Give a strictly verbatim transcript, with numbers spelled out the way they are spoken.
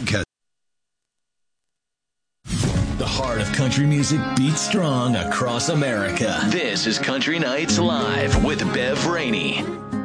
podcast. The heart of country music beats strong across America. This is Country Nights Live with Bev Rainey.